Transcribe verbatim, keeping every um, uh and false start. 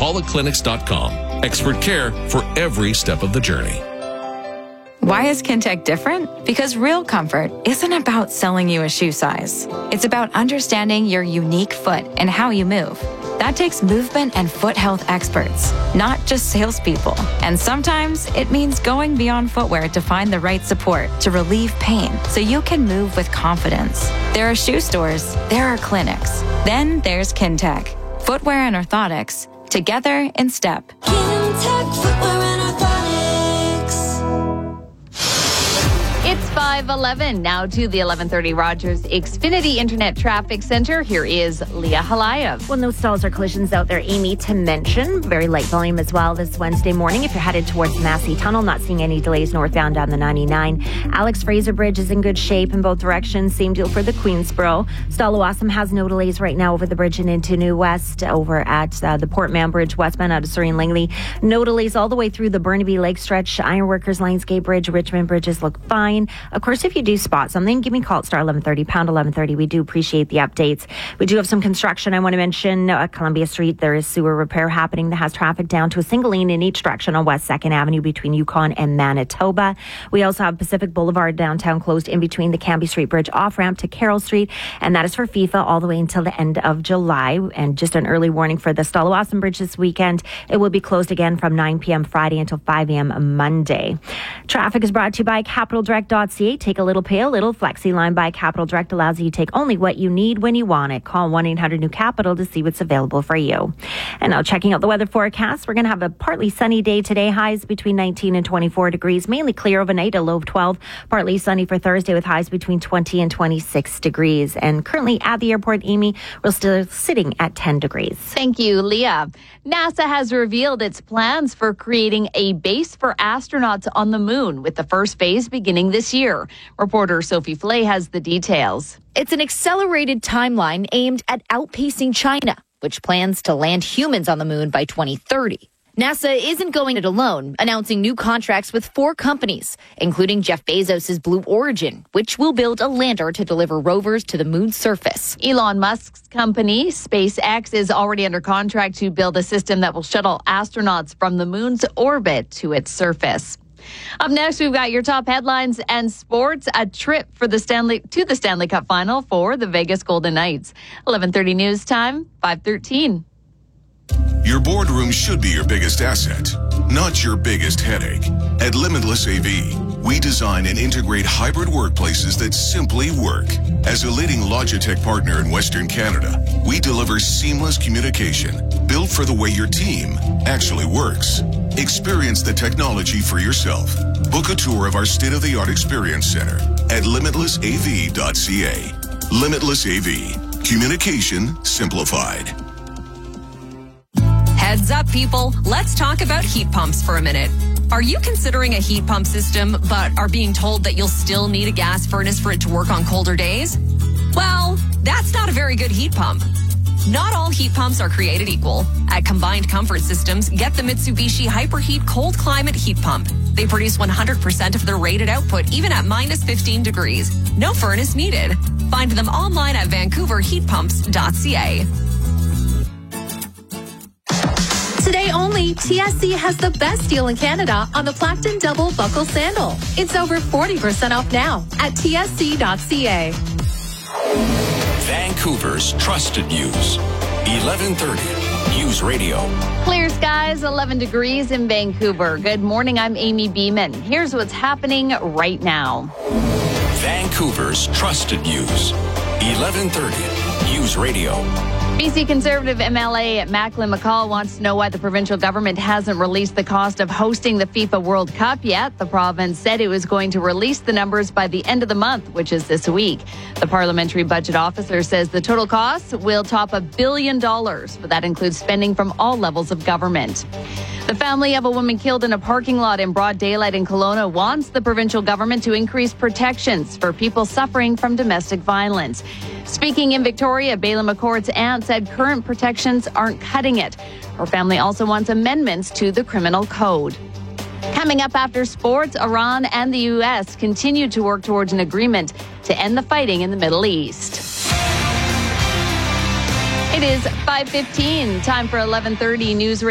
paula clinics dot com. Expert care for every step of the journey. Why is Kintec different? Because real comfort isn't about selling you a shoe size. It's about understanding your unique foot and how you move. That takes movement and foot health experts, not just salespeople. And sometimes it means going beyond footwear to find the right support to relieve pain so you can move with confidence. There are shoe stores, there are clinics. Then there's Kintec. Footwear and orthotics, together in step. Kintec Footwear and Orthotics. It's five eleven. Now to the eleven thirty Rogers Xfinity Internet Traffic Center. Here is Leah Halayev. Well, no stalls or collisions out there, Amy, to mention. Very light volume as well this Wednesday morning. If you're headed towards Massey Tunnel, not seeing any delays northbound down the ninety-nine. Alex Fraser Bridge is in good shape in both directions. Same deal for the Queensboro. Stallawasam has no delays right now over the bridge and into New West. Over at uh, the Portman Bridge, westbound out of Surrey and Langley. No delays all the way through the Burnaby Lake stretch. Ironworkers, Lionsgate Bridge, Richmond bridges look fine. Of course, if you do spot something, give me a call at star eleven thirty, pound eleven thirty. We do appreciate the updates. We do have some construction. I want to mention uh, Columbia Street. There is sewer repair happening that has traffic down to a single lane in each direction on West second Avenue between Yukon and Manitoba. We also have Pacific Boulevard downtown closed in between the Cambie Street Bridge off-ramp to Carroll Street, and that is for FIFA all the way until the end of July. And just an early warning for the Stallawasam Bridge this weekend. It will be closed again from nine p.m. Friday until five a.m. Monday. Traffic is brought to you by capital direct dot c a. Take a little pay a little. Flexi line by Capital Direct allows you to take only what you need when you want it. Call one eight hundred new capital to see what's available for you. And now checking out the weather forecast, we're going to have a partly sunny day today. Highs between nineteen and twenty-four degrees. Mainly clear overnight, a low of twelve. Partly sunny for Thursday with highs between twenty and twenty-six degrees. And currently at the airport, Amy, we're still sitting at ten degrees. Thank you, Leah. NASA has revealed its plans for creating a base for astronauts on the moon, with the first phase beginning this year. Reporter Sophie Flay has the details. It's an accelerated timeline aimed at outpacing China, which plans to land humans on the moon by twenty thirty. NASA isn't going it alone, announcing new contracts with four companies, including Jeff Bezos' Blue Origin, which will build a lander to deliver rovers to the moon's surface. Elon Musk's company, SpaceX, is already under contract to build a system that will shuttle astronauts from the moon's orbit to its surface. Up next, we've got your top headlines and sports. A trip for the Stanley to the Stanley Cup final for the Vegas Golden Knights. eleven thirty news time, five thirteen. Your boardroom should be your biggest asset, not your biggest headache. At Limitless A V, we design and integrate hybrid workplaces that simply work. As a leading Logitech partner in Western Canada, we deliver seamless communication built for the way your team actually works. Experience the technology for yourself. Book a tour of our state-of-the-art experience center at limitless a v dot c a. Limitless A V. Communication simplified. Heads up, people. Let's talk about heat pumps for a minute. Are you considering a heat pump system, but are being told that you'll still need a gas furnace for it to work on colder days? Well, that's not a very good heat pump. Not all heat pumps are created equal. At Combined Comfort Systems, get the Mitsubishi Hyperheat Cold Climate Heat Pump. They produce one hundred percent of their rated output, even at minus fifteen degrees. No furnace needed. Find them online at vancouver heat pumps dot c a. Today only, T S C has the best deal in Canada on the Plackton Double Buckle Sandal. It's over forty percent off now at t s c dot c a. Vancouver's trusted news. eleven thirty News Radio. Clear skies, eleven degrees in Vancouver. Good morning, I'm Amy Beeman. Here's what's happening right now. Vancouver's trusted news. eleven thirty News Radio. B C Conservative M L A Macklin McCall wants to know why the provincial government hasn't released the cost of hosting the FIFA World Cup yet. The province said it was going to release the numbers by the end of the month, which is this week. The parliamentary budget officer says the total cost will top a billion dollars, but that includes spending from all levels of government. The family of a woman killed in a parking lot in broad daylight in Kelowna wants the provincial government to increase protections for people suffering from domestic violence. Speaking in Victoria, Bela McCord's aunt said current protections aren't cutting it. Her family also wants amendments to the criminal code. Coming up after sports, Iran and the U S continue to work towards an agreement to end the fighting in the Middle East. It is five fifteen, time for eleven thirty News Radio.